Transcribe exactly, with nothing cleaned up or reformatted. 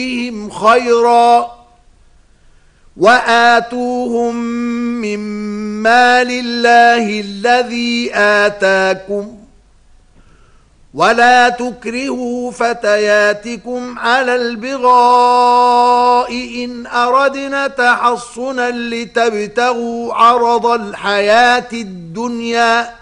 بهم خيرا وآتوهم من مال الله الذي آتاكم ولا تكرهوا فتياتكم على البغاء إن أردنا تحصنا لتبتغوا عرض الحياة الدنيا